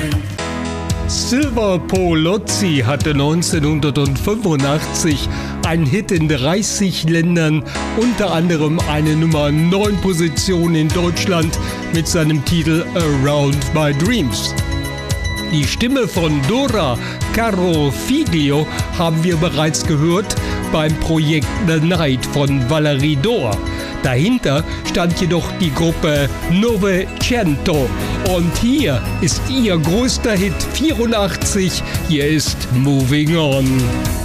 Silver Polozzi hatte 1985 einen Hit in 30 Ländern, unter anderem eine Nummer 9 Position in Deutschland mit seinem Titel Around My Dreams. Die Stimme von Dora Caro Figlio haben wir bereits gehört beim Projekt The Night von Valerie Dor. Dahinter stand jedoch die Gruppe Novecento und hier ist ihr größter Hit 84, hier ist Moving On.